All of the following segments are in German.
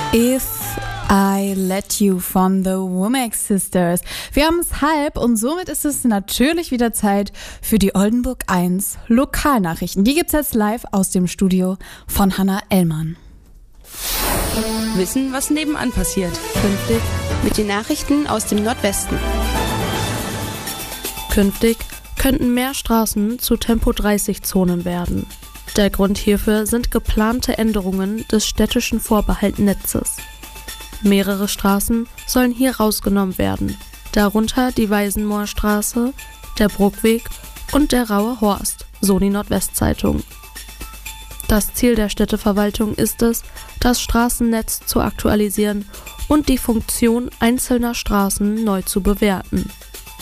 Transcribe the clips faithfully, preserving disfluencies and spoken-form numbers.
If I Let You von The Womack Sisters. Wir haben es halb und somit ist es natürlich wieder Zeit für die Oldenburg eins Lokalnachrichten. Die gibt's jetzt live aus dem Studio von Hannah Ellmann. Wissen, was nebenan passiert. Künftig mit den Nachrichten aus dem Nordwesten. Künftig könnten mehr Straßen zu Tempo dreißig Zonen werden. Der Grund hierfür sind geplante Änderungen des städtischen Vorbehaltnetzes. Mehrere Straßen sollen hier rausgenommen werden, darunter die Weisenmoorstraße, der Bruckweg und der Raue Horst, so die Nordwestzeitung. Das Ziel der Städteverwaltung ist es, das Straßennetz zu aktualisieren und die Funktion einzelner Straßen neu zu bewerten.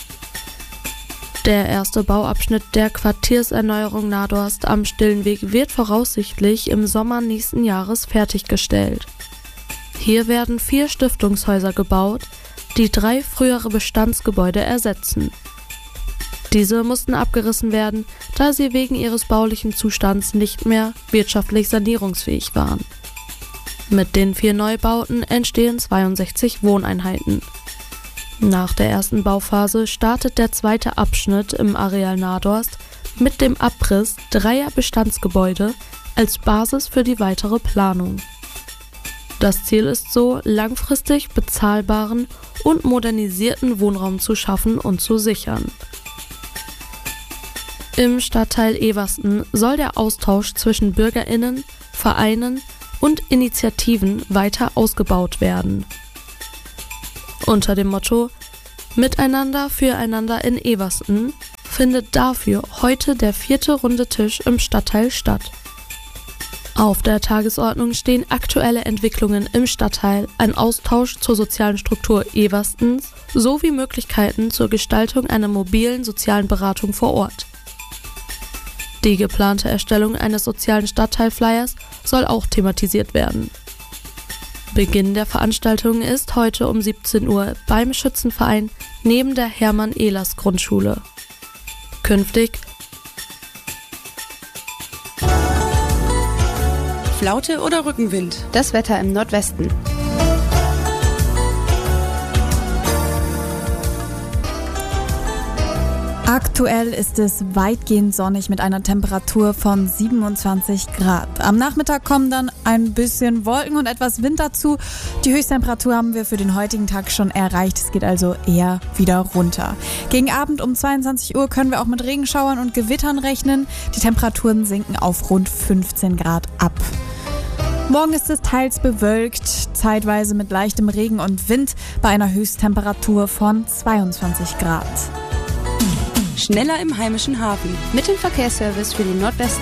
Der erste Bauabschnitt der Quartierserneuerung Nadorst am Stillenweg wird voraussichtlich im Sommer nächsten Jahres fertiggestellt. Hier werden vier Stiftungshäuser gebaut, die drei frühere Bestandsgebäude ersetzen. Diese mussten abgerissen werden, da sie wegen ihres baulichen Zustands nicht mehr wirtschaftlich sanierungsfähig waren. Mit den vier Neubauten entstehen zweiundsechzig Wohneinheiten. Nach der ersten Bauphase startet der zweite Abschnitt im Areal Nadorst mit dem Abriss dreier Bestandsgebäude als Basis für die weitere Planung. Das Ziel ist so, langfristig bezahlbaren und modernisierten Wohnraum zu schaffen und zu sichern. Im Stadtteil Eversten soll der Austausch zwischen BürgerInnen, Vereinen und Initiativen weiter ausgebaut werden. Unter dem Motto Miteinander, füreinander in Eversten findet dafür heute der vierte runde Tisch im Stadtteil statt. Auf der Tagesordnung stehen aktuelle Entwicklungen im Stadtteil, ein Austausch zur sozialen Struktur Everstens sowie Möglichkeiten zur Gestaltung einer mobilen sozialen Beratung vor Ort. Die geplante Erstellung eines sozialen Stadtteilflyers soll auch thematisiert werden. Beginn der Veranstaltung ist heute um siebzehn Uhr beim Schützenverein neben der Hermann-Ehlers-Grundschule. Künftig Flaute oder Rückenwind? Das Wetter im Nordwesten. Aktuell ist es weitgehend sonnig mit einer Temperatur von siebenundzwanzig Grad. Am Nachmittag kommen dann ein bisschen Wolken und etwas Wind dazu. Die Höchsttemperatur haben wir für den heutigen Tag schon erreicht. Es geht also eher wieder runter. Gegen Abend um zweiundzwanzig Uhr können wir auch mit Regenschauern und Gewittern rechnen. Die Temperaturen sinken auf rund fünfzehn Grad ab. Morgen ist es teils bewölkt, zeitweise mit leichtem Regen und Wind bei einer Höchsttemperatur von zweiundzwanzig Grad. Schneller im heimischen Hafen. Mit dem Verkehrsservice für den Nordwesten.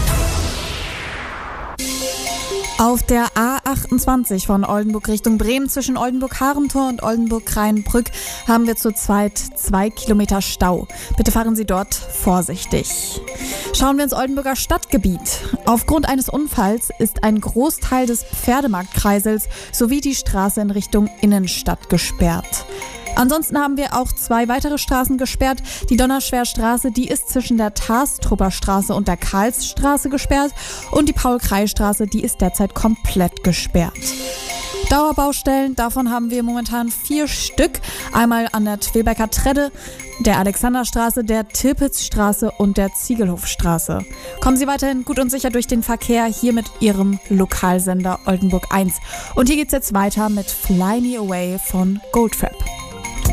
Auf der A achtundzwanzig von Oldenburg Richtung Bremen zwischen Oldenburg-Harentor und Oldenburg-Kreinbrück haben wir zurzeit zwei Kilometer Stau. Bitte fahren Sie dort vorsichtig. Schauen wir ins Oldenburger Stadtgebiet. Aufgrund eines Unfalls ist ein Großteil des Pferdemarktkreisels sowie die Straße in Richtung Innenstadt gesperrt. Ansonsten haben wir auch zwei weitere Straßen gesperrt. Die Donnerschwerstraße, die ist zwischen der Tastrupper Straße und der Karlsstraße gesperrt und die Paul-Krey-Straße, die ist derzeit komplett gesperrt. Dauerbaustellen, davon haben wir momentan vier Stück. Einmal an der Twebecker Tredde, der Alexanderstraße, der Tirpitzstraße und der Ziegelhofstraße. Kommen Sie weiterhin gut und sicher durch den Verkehr hier mit Ihrem Lokalsender Oldenburg eins. Und hier geht's jetzt weiter mit Fly Me Away von Goldtrap.